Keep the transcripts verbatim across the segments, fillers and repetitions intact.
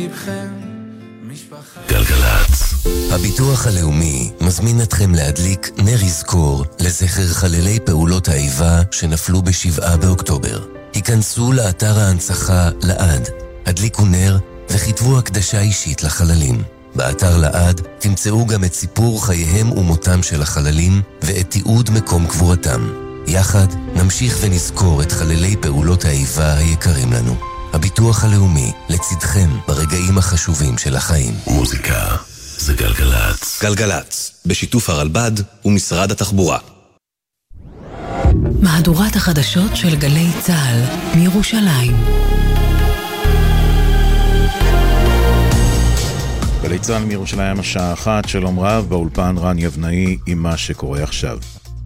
ליבכם משפחה. גלגלצ. הביטוח הלאומי מזמין אתכם להדליק נר יזכור לזכר חללי פעולות האיבה שנפלו בשבעה באוקטובר. היכנסו לאתר ההנצחה לעד, הדליקו נר וכתבו הקדשה אישית לחללים. באתר לעד תמצאו גם את סיפור חייהם ומותם של החללים ואת תיעוד מקום קבורתם. יחד נמשיך ונזכור את חללי פעולות האיבה היקרים לנו. הביטוח הלאומי לצדכם ברגעים החשובים של החיים. מוזיקה זה גלגלצ. גלגלצ, בשיתוף הרלב"ד ומשרד התחבורה. מהדורת החדשות של גלי צה"ל מירושלים. גלי צה"ל מירושלים השעה אחת, שלום רב, באולפן רן יבנאי עם מה שקורה עכשיו.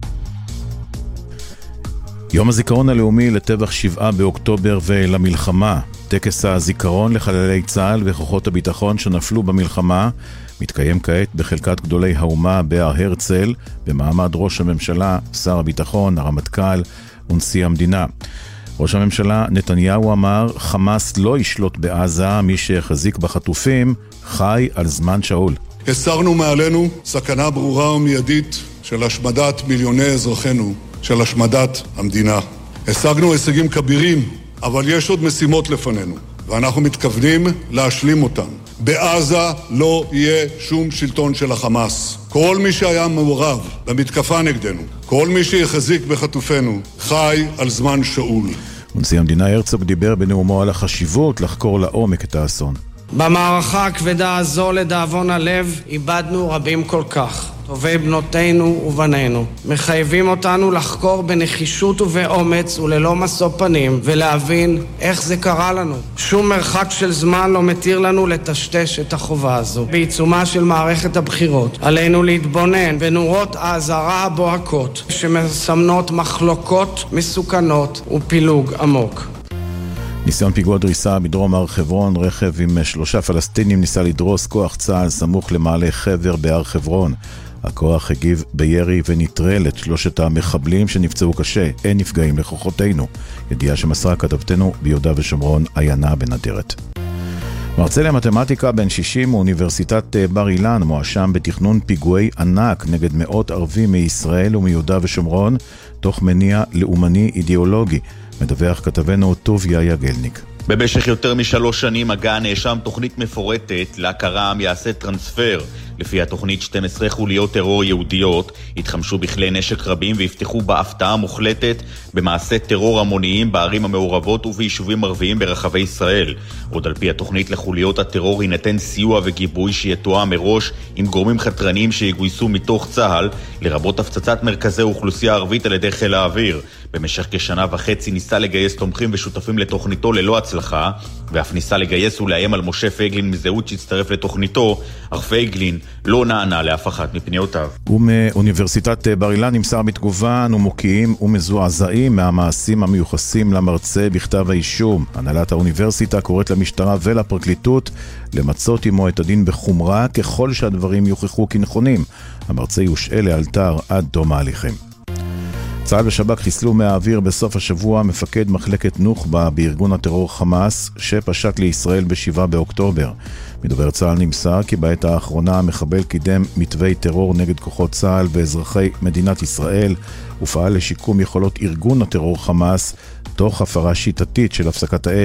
יום הזיכרון הלאומי לטבח שבעה באוקטובר ולמלחמה. טקס הזיכרון לחללי צה"ל וכוחות הביטחון שנפלו במלחמה מתקיים כעת בחלקת גדולי האומה בהר הרצל, במעמד ראש הממשלה, שר הביטחון, הרמטכ"ל ונשיא המדינה. ראש הממשלה נתניהו אמר, חמאס לא ישלוט בעזה, מי שחזיק בחטופים חי על זמן שאול. הסרנו מעלינו סכנה ברורה ומיידית של השמדת מיליוני אזרחינו, של השמדת המדינה. השגנו הישגים כבירים, אבל יש עוד משימות לפנינו, ואנחנו מתכוונים להשלים אותן. בעזה לא יהיה שום שלטון של החמאס. כל מי שהיה מעורב במתקפה נגדנו, כל מי שיחזיק בחטופינו, חי על זמן שאול. נשיא המדינה הרצוג דיבר בנאומו על החשיבות לחקור לעומק את האסון. במערכה הכבדה הזו לדאבון הלב איבדנו רבים כל כך. טובי בנותינו ובנינו מחייבים אותנו לחקור בנחישות ובאומץ וללא משוא פנים ולהבין איך זה קרה לנו. שום מרחק של זמן לא מתיר לנו לטשטש את החובה הזו. בעיצומה של מערכת הבחירות עלינו להתבונן בנורות האזהרה הבוהקות שמסמנות מחלוקות מסוכנות ופילוג עמוק. ניסיון פיגוע דריסה בדרום הר חברון, רכב עם שלושה פלסטינים ניסה לדרוס כוח צה"ל סמוך למעלה חבר בהר חברון. הכוח הגיב בירי ונטרל את שלושת המחבלים שנפצעו קשה. אין נפגעים לכוחותינו. ידיעה שמסרה כתבתנו ביהודה ושומרון, עיינה בנדרת. מרצה למתמטיקה בן שישים מאוניברסיטת בר אילן מואשם בתכנון פיגועי ענק נגד מאות ערבים מישראל ומיהודה ושומרון תוך מניע לאומני אידיאולוגי. מדווח כתבנו טוביה יגלניק. במשך יותר משלוש שנים הגה הנאשם תוכנית מפורטת להכרה עם יעשה טרנספר. לפי התוכנית שתים עשרה חוליות טרור יהודיות התחמשו בכלי נשק רבים והבטיחו בהפתעה מוחלטת במעשי טרור המוניים בערים המעורבות וביישובים ערביים ברחבי ישראל. עוד על פי התוכנית לחוליות הטרור יינתן סיוע וגיבוי שיתואם מראש עם גורמים חתרניים שיגויסו מתוך צה"ל, לרבות הפצצת מרכזי אוכלוסייה ערבית על ידי חיל האוויר. במשך כשנה וחצי ניסה לגייס תומכים ושותפים לתוכניתו ללא הצלחה, ואף ניסה לגייס ולאיים על משה פייגלין מזהות שהצטרף לתוכניתו, אך פייגלין לא נענה לאף אחת מפניותיו. ומאוניברסיטת בר אילן נמסר בתגובה, אנו מוקיעים ומזועזעים מהמעשים המיוחסים למרצה בכתב האישום. הנהלת האוניברסיטה קוראת למשטרה ולפרקליטות למצות עמו את הדין בחומרה ככל שהדברים יוכחו כנכונים. המרצה יושעה לאלתר עד תום ההליכים. צה"ל ושב"כ חיסלו מהאוויר בסוף השבוע מפקד מחלקת נוח'בה בארגון הטרור חמאס שפשט לישראל בשבעה באוקטובר. מדובר צה"ל נמסר כי בעת האחרונה המחבל קידם מתווי טרור נגד כוחות צה"ל ואזרחי מדינת ישראל ופעל לשיקום יכולות ארגון הטרור חמאס תוך הפרה שיטתית של הפסקת האש